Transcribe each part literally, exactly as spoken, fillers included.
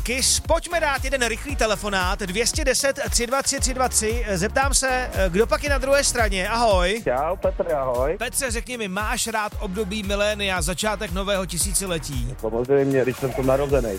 Kys, pojďme dát jeden rychlý telefonát, dvě stě deset, tři dva tři, tři dva tři. Zeptám se, kdo pak je na druhé straně. Ahoj. Čau, Petr, ahoj. Petře, řekni mi, máš rád období milénia, začátek nového tisíciletí? Samozřejmě, když jsem tu narozený.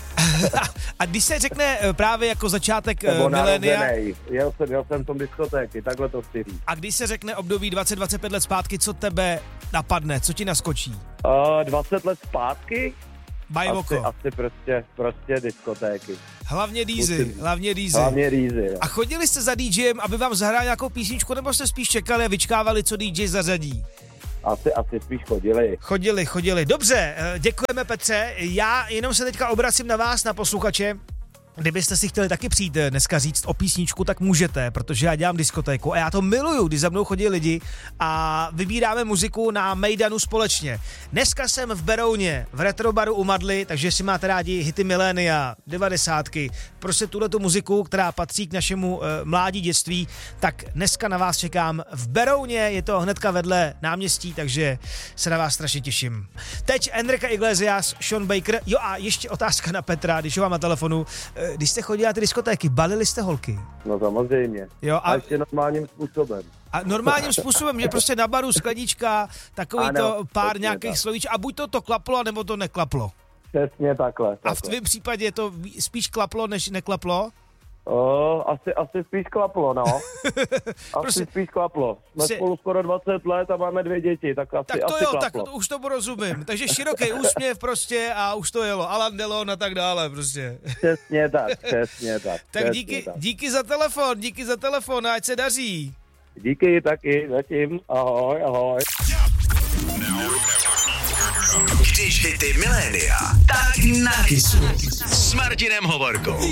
A když se řekne právě jako začátek Nebo milénia... narozený. Jel jsem, jel jsem tom diskotéky, takhle to chci říct. A když se řekne období dvacet dvacet pět let zpátky, co tebe napadne, co ti naskočí? Uh, dvacet let zpátky? Bajvoko. Asi, asi prostě, prostě diskotéky. Hlavně dýzy, hlavně dýzy. Hlavně dýzy, jo. A chodili jste za DJem, aby vám zahrál nějakou písničku, nebo jste spíš čekali a vyčkávali, co D J zařadí? Asi, asi spíš chodili. Chodili, chodili. Dobře, děkujeme Petře. Já jenom se teďka obracím na vás, na posluchače. Kdybyste si chtěli taky přijít dneska říct o písničku, tak můžete, protože já dělám diskotéku a já to miluju, když za mnou chodí lidi a vybíráme muziku na Mejdanu společně. Dneska jsem v Berouně, v retrobaru u Madly, takže si máte rádi hity milénia, devadesátky, prostě tuhletu muziku, která patří k našemu uh, mládí, dětství, tak dneska na vás čekám v Berouně, je to hnedka vedle náměstí, takže se na vás strašně těším. Teď Enrique Iglesias, Sean Baker, jo a ještě otázka na Petra, když ho mám na telefonu. Když jste chodili na ty diskotéky, balili jste holky? No samozřejmě. Jo, a... a ještě normálním způsobem. A normálním způsobem, že prostě na baru sklenička, takový ano, to pár nějakých slovíč a buď to to klaplo, nebo to neklaplo. Přesně takhle. takhle. A v tvém případě to spíš klaplo, než neklaplo? O, asi, asi spíš klaplo, no. Asi prostě, spíš klaplo. Jsme prostě, spolu skoro dvacet let a máme dvě děti, tak asi, tak to asi jo, klaplo. Tak už tomu rozumím. Takže široký úsměv prostě a už to jelo. Alain Delon a tak dále prostě. Přesně tak, přesně tak. Tak přesně díky, tak. díky za telefon, díky za telefon, ať se daří. Díky taky, zatím. Ahoj, ahoj. Když hity milénia, tak na Kysu s Martinem Hovorkou.